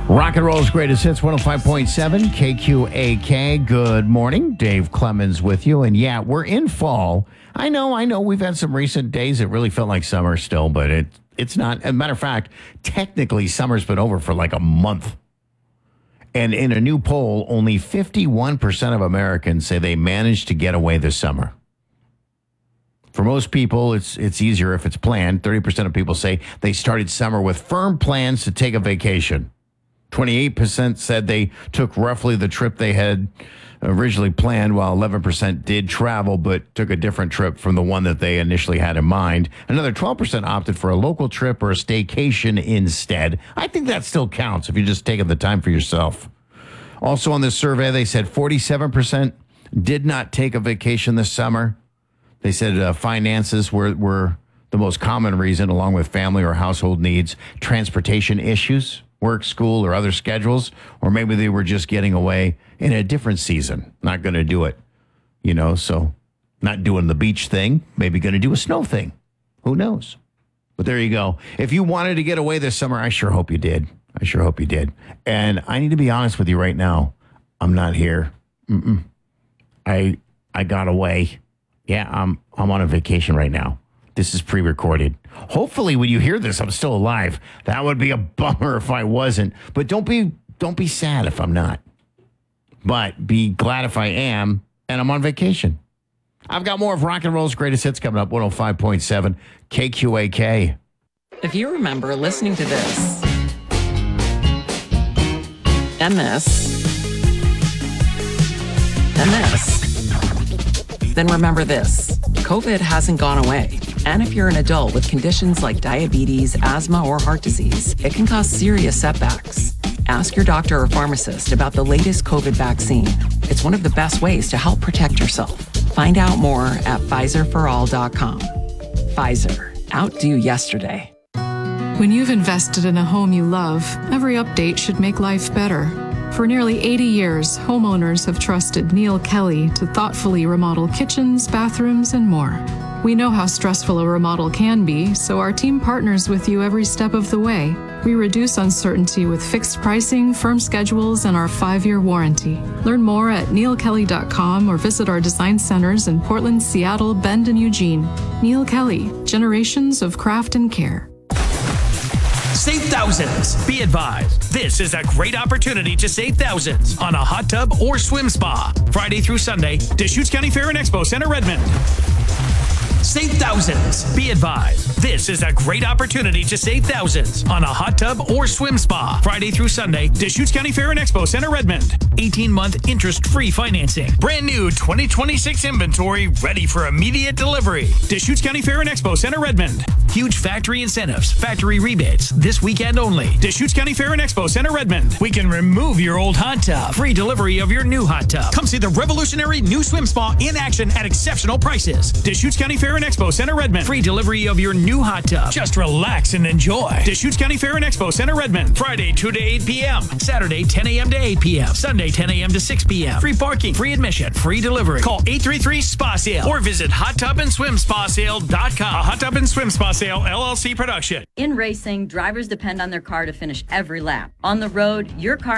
Rock and roll's greatest hits, 105.7 KQAK. Good morning. Dave Clemens with you. And yeah, we're in fall. I know. We've had some recent days that really felt like summer still, but it's not. As a matter of fact, technically summer's been over for like a month. And in a new poll, only 51% of Americans say they managed to get away this summer. For most people, it's easier if it's planned. 30% of people say they started summer with firm plans to take a vacation. 28% said they took roughly the trip they had originally planned, while 11% did travel but took a different trip from the one that they initially had in mind. Another 12% opted for a local trip or a staycation instead. I think that still counts if you're just taking the time for yourself. Also on this survey, they said 47% did not take a vacation this summer. They said finances were the most common reason, along with family or household needs, transportation issues, work, school, or other schedules, or maybe they were just getting away in a different season. Not going to do it, so not doing the beach thing, maybe going to do a snow thing. Who knows? But there you go. If you wanted to get away this summer, I sure hope you did. And I need to be honest with you right now. I'm not here. I got away. Yeah, I'm on a vacation right now. This is pre-recorded. Hopefully, when you hear this, I'm still alive. That would be a bummer if I wasn't. But don't be sad if I'm not. But be glad if I am, and I'm on vacation. I've got more of rock and roll's greatest hits coming up. 105.7 KQAK. If you remember listening to this and this and this, then remember this. COVID hasn't gone away. And if you're an adult with conditions like diabetes, asthma, or heart disease, it can cause serious setbacks. Ask your doctor or pharmacist about the latest COVID vaccine. It's one of the best ways to help protect yourself. Find out more at PfizerForAll.com. Pfizer. Outdo yesterday. When you've invested in a home you love, every update should make life better. For nearly 80 years, homeowners have trusted Neil Kelly to thoughtfully remodel kitchens, bathrooms, and more. We know how stressful a remodel can be, so our team partners with you every step of the way. We reduce uncertainty with fixed pricing, firm schedules, and our 5-year warranty. Learn more at neilkelly.com or visit our design centers in Portland, Seattle, Bend, and Eugene. Neil Kelly, generations of craft and care. Save thousands. Be advised, this is a great opportunity to save thousands on a hot tub or swim spa. Friday through Sunday, Deschutes County Fair and Expo Center, Redmond. Save thousands. Be advised, this is a great opportunity to save thousands on a hot tub or swim spa. Friday through Sunday, Deschutes County Fair and Expo Center, Redmond. 18-month interest-free financing. Brand new 2026 inventory ready for immediate delivery. Deschutes County Fair and Expo Center, Redmond. Huge factory incentives, factory rebates, this weekend only. Deschutes County Fair and Expo Center, Redmond. We can remove your old hot tub. Free delivery of your new hot tub. Come see the revolutionary new swim spa in action at exceptional prices. Deschutes County Fair and Expo Center, Redmond. Free delivery of your new hot tub. Just relax and enjoy. Deschutes County Fair and Expo Center, Redmond. Friday 2 to 8 p.m. Saturday 10 a.m. to 8 p.m. Sunday 10 a.m. to 6 p.m. Free parking, free admission, free delivery. Call 833-SPA-SALE or visit HotTubAndSwimSpaSale.com. A Hot Tub and Swim Spa Sale LLC production. In racing, drivers depend on their car to finish every lap. On the road, your car